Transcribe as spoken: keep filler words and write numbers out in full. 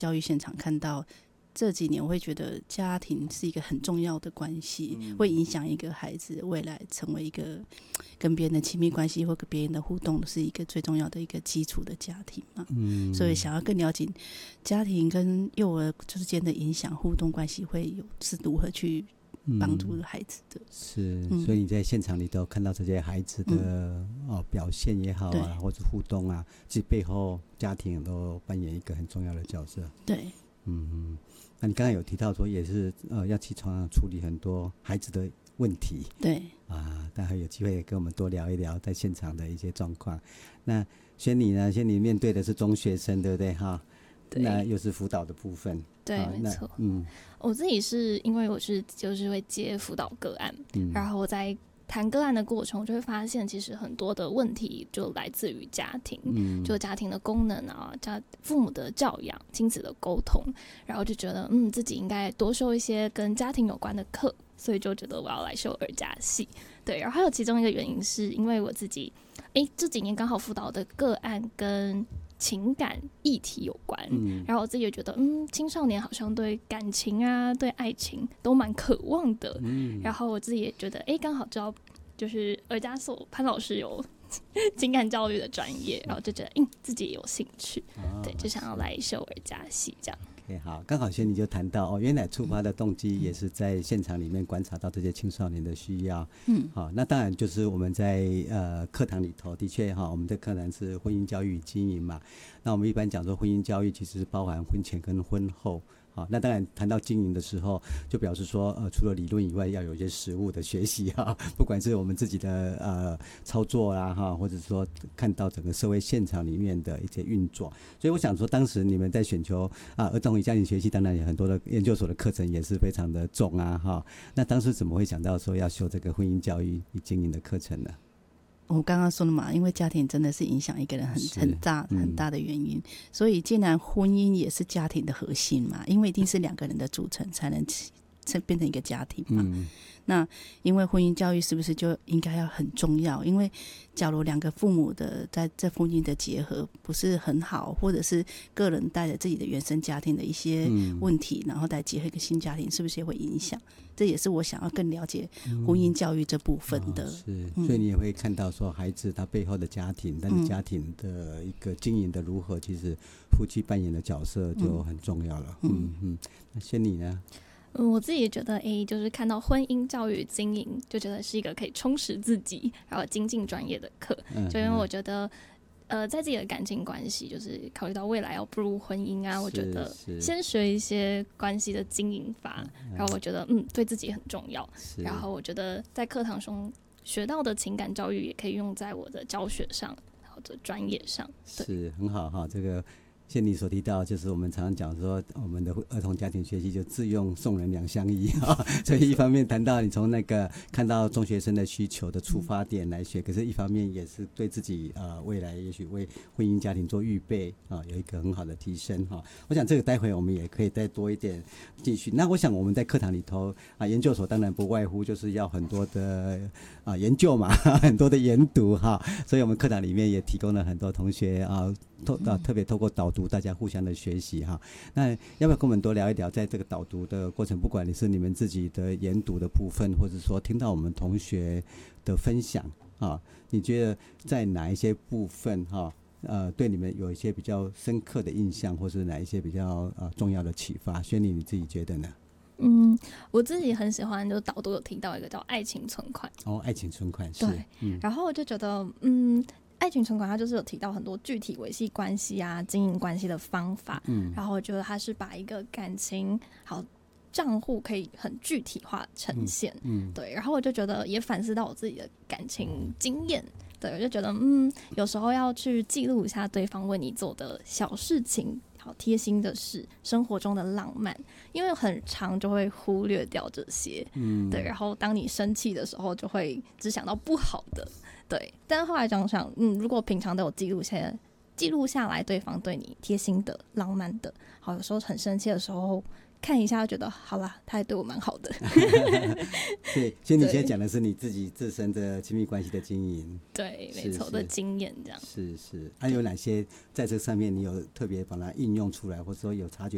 教育现场看到，这几年我会觉得家庭是一个很重要的关系，嗯、会影响一个孩子未来成为一个跟别人的亲密关系或跟别人的互动，是一个最重要的一个基础的家庭嘛。嗯、所以想要更了解家庭跟幼儿之间的影响互动关系会有是如何去帮助孩子的、嗯、 是、嗯、所以你在现场里头看到这些孩子的、嗯哦、表现也好啊，或者互动啊，其实背后家庭都扮演一个很重要的角色。 对， 嗯，那你刚才有提到说也是呃要起床处理很多孩子的问题， 对啊，待会有机会跟我们多聊一聊在现场的一些状况。那轩妮呢？轩妮面对的是中学生，对不对哈？对，那又是辅导的部分。 对， 啊、 没错。 嗯， 我自己是因为我是就是会接辅导个案，嗯、然后我在谈个案的过程，我就会发现其实很多的问题就来自于家庭，嗯、就家庭的功能啊，家父母的教养、亲子的沟通，然后就觉得嗯自己应该多修一些跟家庭有关的课，所以就觉得我要来修儿家系。对，然后还有其中一个原因是因为我自己，哎，这几年刚好辅导的个案跟情感议题有关，嗯、然后我自己也觉得，嗯，青少年好像对感情啊、对爱情都蛮渴望的，嗯、然后我自己也觉得，哎，刚好知道就是儿家所潘老师有情感教育的专业，然后就觉得，嗯，自己也有兴趣，哦、对，就想要来修儿家系这样。 Okay, 好，刚好轩妮就谈到哦，原来出发的动机也是在现场里面观察到这些青少年的需要。嗯，好，那当然就是我们在呃课堂里头，的确哈，我们的课堂是婚姻教育与经营嘛。那我们一般讲说婚姻教育其实包含婚前跟婚后。好，那当然谈到经营的时候，就表示说，呃，除了理论以外，要有一些实务的学习哈，不管是我们自己的呃操作啦哈，或者说看到整个社会现场里面的一些运作。所以我想说，当时你们在选求啊儿童与家庭学系，当然有很多的研究所的课程也是非常的重啊哈。那当时怎么会想到说要修这个婚姻教育与经营的课程呢？ 我刚刚说了嘛，因为家庭真的是影响一个人很很大很大的原因，嗯、所以既然婚姻也是家庭的核心嘛，因为一定是两个人的组成才能变成一个家庭嘛。嗯、那因为婚姻教育是不是就应该要很重要？因为假如两个父母的在这婚姻的结合不是很好，或者是个人带着自己的原生家庭的一些问题，嗯、然后再结合一个新家庭，是不是也会影响？这也是我想要更了解婚姻教育这部分的。 嗯哦、是，所以你也会看到说孩子他背后的家庭，但是家庭的一个经营的如何，其实夫妻扮演的角色就很重要了。嗯 嗯, 嗯，那轩妮呢？ 嗯，我自己觉得，哎，就是看到婚姻教育经营，就觉得是一个可以充实自己，然后精进专业的课。嗯、就因为我觉得，呃，在自己的感情关系，就是考虑到未来要步入婚姻啊，我觉得先学一些关系的经营法，然后我觉得，嗯，对自己很重要。然后我觉得在课堂中学到的情感教育，也可以用在我的教学上或者专业上。 是很好哈，这个。像你所提到，就是我们常常讲说，我们的儿童家庭学习就自用送人两相宜哈。所以一方面谈到你从那个看到中学生的需求的出发点来学，可是一方面也是对自己呃未来也许为婚姻家庭做预备啊，有一个很好的提升哈。我想这个待会我们也可以再多一点继续。那我想我们在课堂里头啊，研究所当然不外乎就是要很多的啊研究嘛，很多的研读哈。所以我们课堂里面也提供了很多同学啊。透啊，特别透过导读，大家互相的学习哈。那要不要跟我们多聊一聊，在这个导读的过程，不管你是你们自己的研读的部分，或者说听到我们同学的分享啊，你觉得在哪一些部分哈，呃，对你们有一些比较深刻的印象，或是哪一些比较呃重要的启发？轩妮，你自己觉得呢？ 嗯，我自己很喜欢，就是导读有提到一个叫爱情存款。 哦，爱情存款是。 对，嗯、然后我就觉得，嗯。爱情存款它就是有提到很多具体维系关系啊、经营关系的方法，嗯，然后我觉得它是把一个感情好账户可以很具体化呈现，嗯，嗯对，然后我就觉得也反思到我自己的感情经验，对，我就觉得嗯，有时候要去记录一下对方为你做的小事情。好贴心的事，生活中的浪漫，因为很常就会忽略掉这些，嗯，对。然后当你生气的时候，就会只想到不好的，对。但后来想想，嗯，如果平常都有记录下记录下来，对方对你贴心的、浪漫的，好，有时候很生气的时候。看一下就觉得好啦，他还对我蛮好的。 对，所以你现在讲的是你自己自身的亲密关系的经营， 对，没错的经验这样。 是是，还、啊、有哪些在这上面你有特别把它应用出来，或者说有察觉